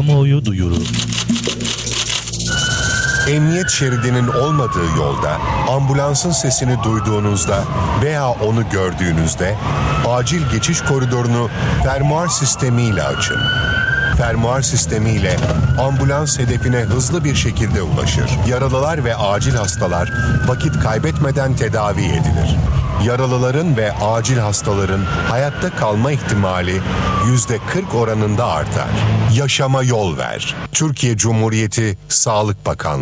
Kamuoyu duyuru. Emniyet şeridinin olmadığı yolda, ambulansın sesini duyduğunuzda veya onu gördüğünüzde acil geçiş koridorunu fermuar sistemiyle açın. Fermuar sistemiyle ambulans hedefine hızlı bir şekilde ulaşır. Yaralılar ve acil hastalar vakit kaybetmeden tedavi edilir. Yaralıların ve acil hastaların hayatta kalma ihtimali %40 oranında artar. Yaşama yol ver. Türkiye Cumhuriyeti Sağlık Bakanlığı.